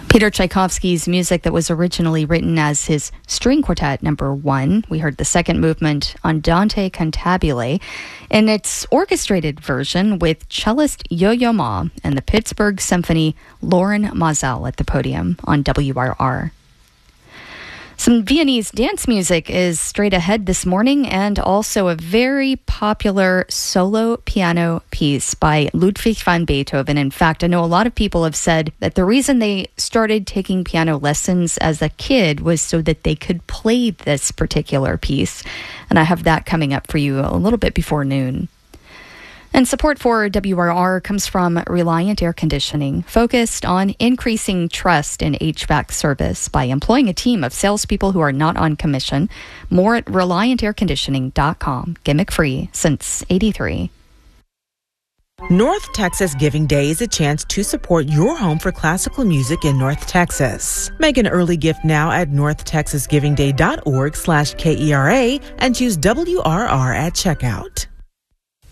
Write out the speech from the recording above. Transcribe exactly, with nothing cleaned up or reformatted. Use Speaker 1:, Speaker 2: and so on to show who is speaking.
Speaker 1: Peter Tchaikovsky's music that was originally written as his string quartet number one. We heard the second movement, Andante Cantabile, in its orchestrated version with cellist Yo-Yo Ma and the Pittsburgh Symphony Lauren Mazel at the podium on W R R. Some Viennese dance music is straight ahead this morning, and also a very popular solo piano piece by Ludwig van Beethoven. In fact, I know a lot of people have said that the reason they started taking piano lessons as a kid was so that they could play this particular piece. And I have that coming up for you a little bit before noon. And support for W R R comes from Reliant Air Conditioning, focused on increasing trust in H V A C service by employing a team of salespeople who are not on commission. More at reliant air conditioning dot com. Gimmick free since eighty-three.
Speaker 2: North Texas Giving Day is a chance to support your home for classical music in North Texas. Make an early gift now at north texas giving day dot org slash K E R A and choose W R R at checkout.